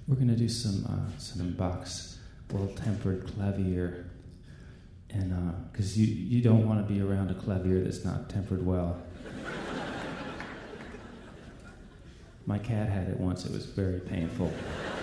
We're going to do some Bach's well-tempered clavier, and because you don't want to be around a clavier that's not tempered well. My cat had it once. It was very painful.